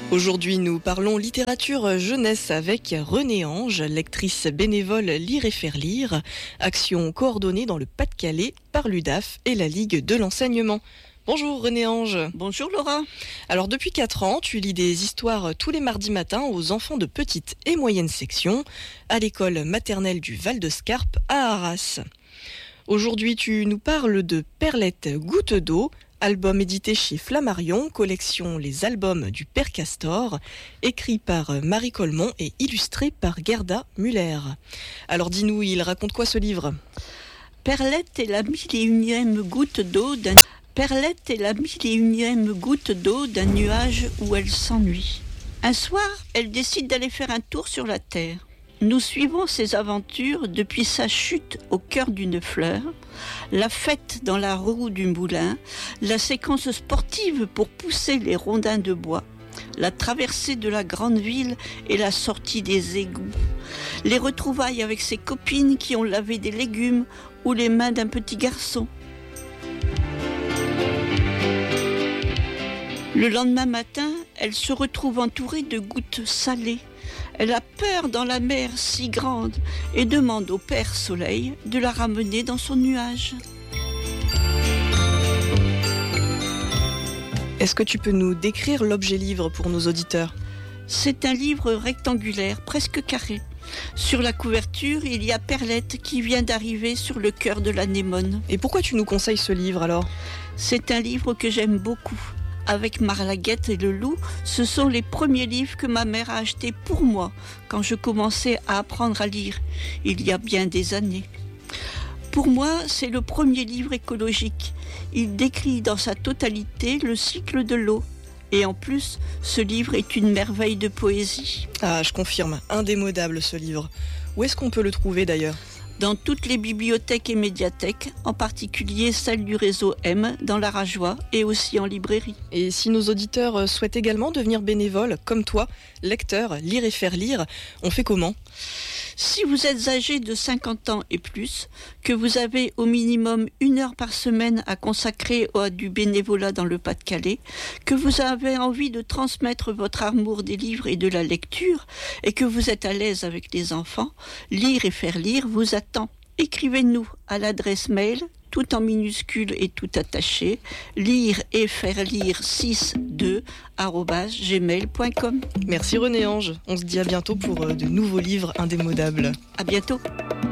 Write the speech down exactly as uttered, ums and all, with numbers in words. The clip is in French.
Aujourd'hui, nous parlons littérature jeunesse avec Renée Ange, lectrice bénévole Lire et faire lire, action coordonnée dans le Pas-de-Calais par l'U D A F et la Ligue de l'enseignement. Bonjour Renée Ange. Bonjour Laura. Alors depuis quatre ans, tu lis des histoires tous les mardis matins aux enfants de petite et moyenne section à l'école maternelle du Val-de-Scarpe à Arras. Aujourd'hui, tu nous parles de Perlette Goutte d'eau, album édité chez Flammarion, collection Les albums du Père Castor, écrit par Marie Colmont et illustré par Gerda Müller. Alors dis-nous, il raconte quoi ce livre ? Perlette est la mille et unième goutte d'eau d'un... Perlette est la mille et unième goutte d'eau d'un nuage où elle s'ennuie. Un soir, elle décide d'aller faire un tour sur la Terre. Nous suivons ses aventures depuis sa chute au cœur d'une fleur, la fête dans la roue du moulin, la séquence sportive pour pousser les rondins de bois, la traversée de la grande ville et la sortie des égouts, les retrouvailles avec ses copines qui ont lavé des légumes ou les mains d'un petit garçon. Le lendemain matin, elle se retrouve entourée de gouttes salées. Elle a peur dans la mer si grande et demande au Père Soleil de la ramener dans son nuage. Est-ce que tu peux nous décrire l'objet livre pour nos auditeurs ? C'est un livre rectangulaire, presque carré. Sur la couverture, il y a Perlette qui vient d'arriver sur le cœur de l'anémone. Et pourquoi tu nous conseilles ce livre alors ? C'est un livre que j'aime beaucoup. Avec Marlaguette et le loup, ce sont les premiers livres que ma mère a achetés pour moi quand je commençais à apprendre à lire, il y a bien des années. Pour moi, c'est le premier livre écologique. Il décrit dans sa totalité le cycle de l'eau. Et en plus, ce livre est une merveille de poésie. Ah, je confirme, indémodable ce livre. Où est-ce qu'on peut le trouver d'ailleurs ? Dans toutes les bibliothèques et médiathèques, en particulier celle du réseau M, dans la Rajoie et aussi en librairie. Et si nos auditeurs souhaitent également devenir bénévoles, comme toi, lecteurs, lire et faire lire, on fait comment ? Si vous êtes âgé de cinquante ans et plus, que vous avez au minimum une heure par semaine à consacrer à du bénévolat dans le Pas-de-Calais, que vous avez envie de transmettre votre amour des livres et de la lecture, et que vous êtes à l'aise avec les enfants, Lire et faire lire vous attend. Écrivez-nous à l'adresse mail, tout en minuscules et tout attaché, lire et faire lire soixante-deux arobase gmail point com. Merci Renée Ange, on se dit à bientôt pour de nouveaux livres indémodables. À bientôt.